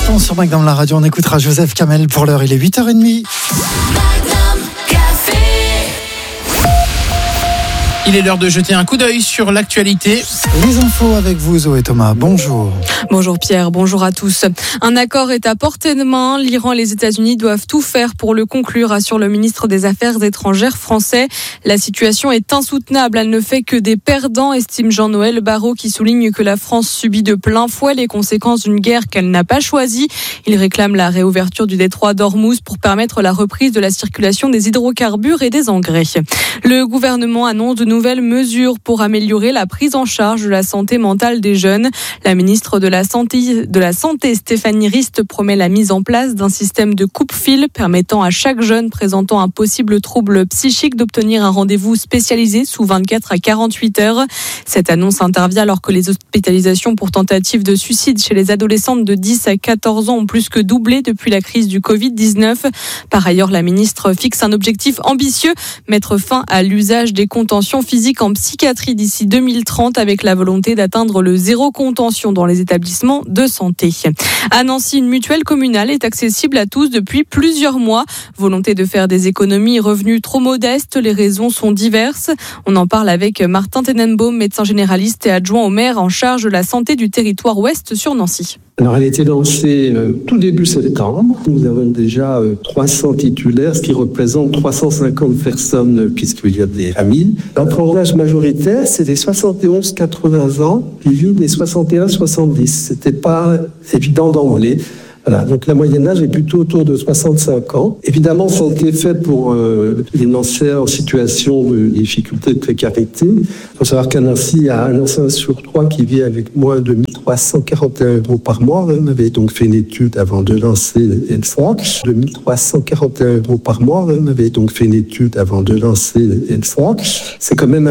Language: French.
l'instant sur Magnum la radio, on écoutera Joseph Kamel. Pour l'heure, il est 8h30. Il est l'heure de jeter un coup d'œil sur l'actualité. Les infos avec vous, Zoé Thomas. Bonjour. Bonjour Pierre, bonjour à tous. Un accord est à portée de main. L'Iran et les États-Unis doivent tout faire pour le conclure, assure le ministre des Affaires étrangères français. La situation est insoutenable. Elle ne fait que des perdants, estime Jean-Noël Barrot, qui souligne que la France subit de plein fouet les conséquences d'une guerre qu'elle n'a pas choisie. Il réclame la réouverture du détroit d'Ormuz pour permettre la reprise de la circulation des hydrocarbures et des engrais. Le gouvernement annonce de nouvelles mesures pour améliorer la prise en charge de la santé mentale des jeunes. La ministre de la Santé, Stéphanie Rist, promet la mise en place d'un système de coupe-fil permettant à chaque jeune présentant un possible trouble psychique d'obtenir un rendez-vous spécialisé sous 24 à 48 heures. Cette annonce intervient alors que les hospitalisations pour tentative de suicide chez les adolescentes de 10 à 14 ans ont plus que doublé depuis la crise du Covid-19. Par ailleurs, la ministre fixe un objectif ambitieux, mettre fin à l'usage des contentions physiques en psychiatrie d'ici 2030 avec la volonté d'atteindre le zéro contention dans les établissements de santé. À Nancy, une mutuelle communale est accessible à tous depuis plusieurs mois. Volonté de faire des économies, revenus trop modestes, les raisons sont diverses. On en parle avec Martin Tenenbaum, médecin généraliste et adjoint au maire en charge de la santé du territoire ouest sur Nancy. Alors, elle a été lancée tout début septembre. Nous avons déjà 300 titulaires, ce qui représente 350 personnes, puisqu'il y a des familles. La tranche d'âge majoritaire, c'est des 71-80 ans, qui vivent des 61-70. C'était pas évident d'emblée. Voilà, donc la moyenne d'âge est plutôt autour de 65 ans. Évidemment, ça a été fait pour les Nancéens en situation de difficulté, de précarité. Il faut savoir qu'à Nancy, il y a un Nancéen sur 3 qui vit avec moins de 1 341 € par mois. On avait donc fait une étude avant de lancer Elsa. De 1 341 € par mois. On avait donc fait une étude avant de lancer Elsa. C'est quand même